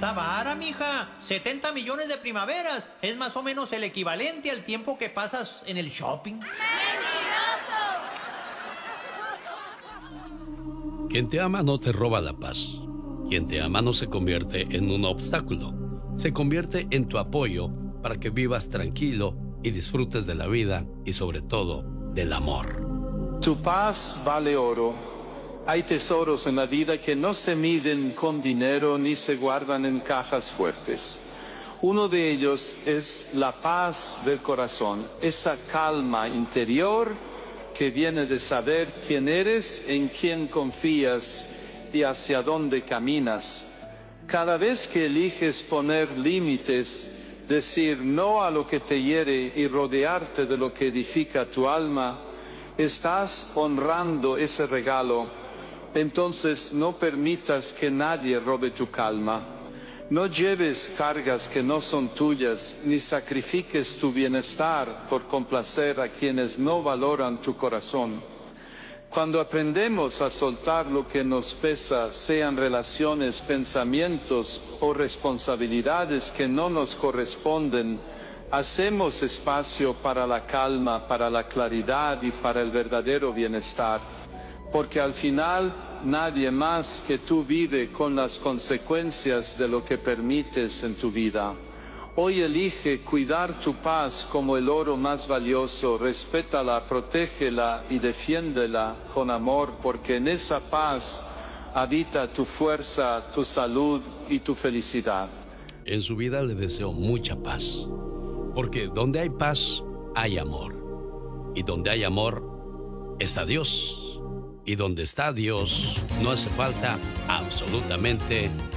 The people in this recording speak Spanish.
Está vara, mija. 70 millones de primaveras. Es más o menos el equivalente al tiempo que pasas en el shopping. Quien te ama no te roba la paz. Quien te ama no se convierte en un obstáculo. Se convierte en tu apoyo para que vivas tranquilo y disfrutes de la vida y sobre todo del amor. Tu paz vale oro. Hay tesoros en la vida que no se miden con dinero ni se guardan en cajas fuertes. Uno de ellos es la paz del corazón, esa calma interior que viene de saber quién eres, en quién confías y hacia dónde caminas. Cada vez que eliges poner límites, decir no a lo que te hiere y rodearte de lo que edifica tu alma, estás honrando ese regalo. Entonces no permitas que nadie robe tu calma. No lleves cargas que no son tuyas, ni sacrifiques tu bienestar por complacer a quienes no valoran tu corazón. Cuando aprendemos a soltar lo que nos pesa, sean relaciones, pensamientos o responsabilidades que no nos corresponden, hacemos espacio para la calma, para la claridad y para el verdadero bienestar. Porque al final nadie más que tú vive con las consecuencias de lo que permites en tu vida. Hoy elige cuidar tu paz como el oro más valioso, respétala, protégela y defiéndela con amor, porque en esa paz habita tu fuerza, tu salud y tu felicidad. En su vida le deseo mucha paz, porque donde hay paz, hay amor. Y donde hay amor, está Dios. Y donde está Dios, no hace falta absolutamente